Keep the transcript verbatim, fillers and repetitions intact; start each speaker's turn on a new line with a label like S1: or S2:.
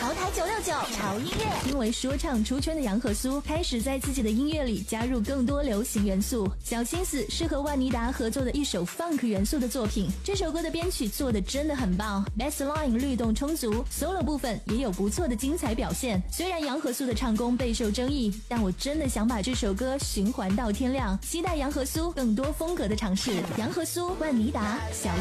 S1: 潮台九六九潮音乐。因为说唱出圈的杨和苏开始在自己的音乐里加入更多流行元素，小心思是和万妮达合作的一首 funk 元素的作品。这首歌的编曲做的真的很棒 ，bass line 律动充足 ，solo 部分也有不错的精彩表现。虽然杨和苏的唱功备受争议，但我真的想把这首歌循环到天亮。期待杨和苏更多风格的尝试。杨和苏、万妮达，小